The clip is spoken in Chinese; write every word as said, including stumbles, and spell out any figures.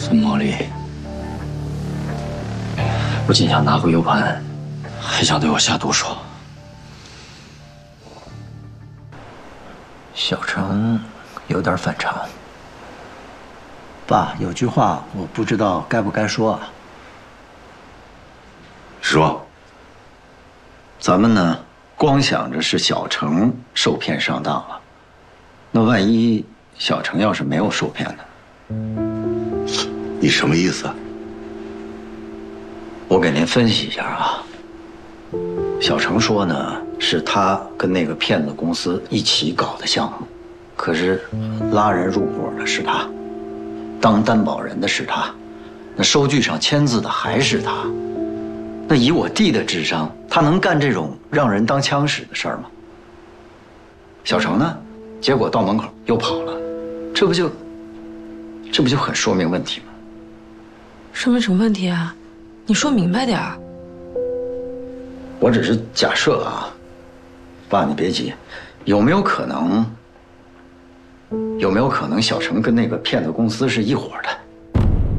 这么毛利，不仅想拿回 U 盘，还想对我下毒手。 小程有点反常。 爸，有句话我不知道该不该说啊。 说。 咱们呢，光想着是小程受骗上当了，那万一小程要是没有受骗呢？ 你什么意思啊？ 我给您分析一下啊。小程说呢，是他跟那个骗子公司一起搞的项目，可是拉人入伙的是他，当担保人的是他，那收据上签字的还是他。那以我弟的智商，他能干这种让人当枪使的事儿吗？小程呢，结果到门口又跑了，这不就，这不就很说明问题吗？ 说明什么问题啊？你说明白点儿。 我只是假设啊，爸，你别急，有没有可能？有没有可能小程跟那个骗子公司是一伙的？